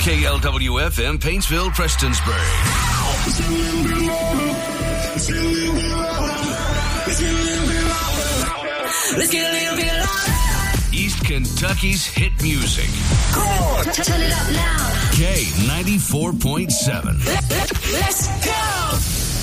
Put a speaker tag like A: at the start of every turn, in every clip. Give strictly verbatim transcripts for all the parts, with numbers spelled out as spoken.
A: K L W F M, Paintsville, Prestonsburg. Let's get a little bit louder. East Kentucky's hit music. Cool. Turn it up now. K ninety-four point seven. Let's go.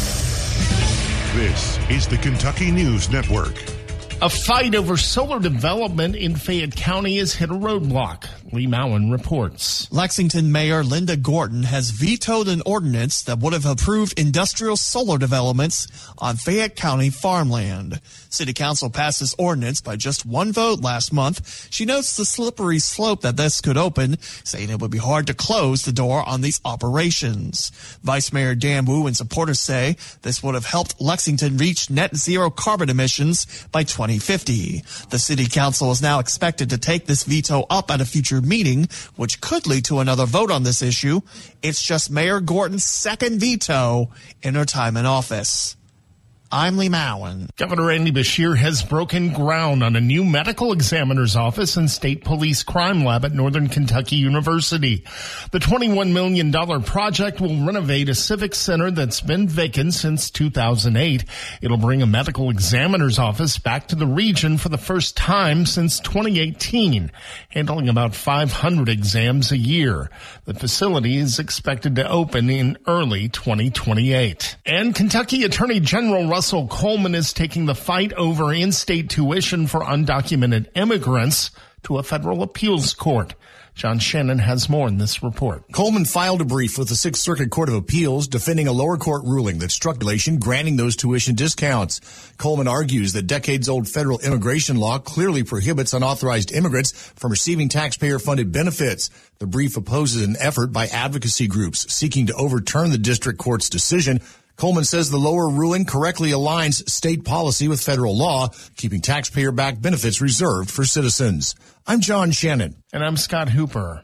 B: This is the Kentucky News Network.
C: A fight over solar development in Fayette County has hit a roadblock. Lee Mowen reports.
D: Lexington Mayor Linda Gorton has vetoed an ordinance that would have approved industrial solar developments on Fayette County farmland. City Council passed this ordinance by just one vote last month. She notes the slippery slope that this could open, saying it would be hard to close the door on these operations. Vice Mayor Dan Wu and supporters say this would have helped Lexington reach net zero carbon emissions by twenty fifty. The City Council is now expected to take this veto up at a future meeting, which could lead to another vote on this issue. It's just Mayor Gorton's second veto in her time in office. I'm Lee Mowen.
C: Governor Andy Beshear has broken ground on a new medical examiner's office and state police crime lab at Northern Kentucky University. The twenty-one million dollars project will renovate a civic center that's been vacant since two thousand eight. It'll bring a medical examiner's office back to the region for the first time since twenty eighteen, handling about five hundred exams a year. The facility is expected to open in early twenty twenty-eight. And Kentucky Attorney General Russell Coleman is taking the fight over in-state tuition for undocumented immigrants to a federal appeals court. John Shannon has more in this report.
E: Coleman filed a brief with the Sixth Circuit Court of Appeals defending a lower court ruling that struck legislation granting those tuition discounts. Coleman argues that decades-old federal immigration law clearly prohibits unauthorized immigrants from receiving taxpayer-funded benefits. The brief opposes an effort by advocacy groups seeking to overturn the district court's decision. Coleman says the lower ruling correctly aligns state policy with federal law, keeping taxpayer-backed benefits reserved for citizens. I'm John Shannon.
C: And I'm Scott Hooper.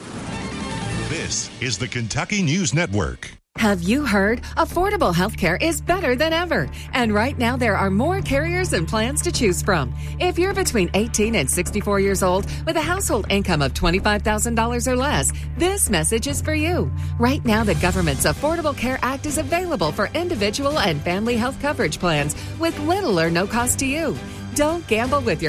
B: This is the Kentucky News Network.
F: Have you heard? Affordable healthcare is better than ever. And right now there are more carriers and plans to choose from. If you're between eighteen and sixty-four years old with a household income of twenty-five thousand dollars or less, this message is for you. Right now the government's Affordable Care Act is available for individual and family health coverage plans with little or no cost to you. Don't gamble with your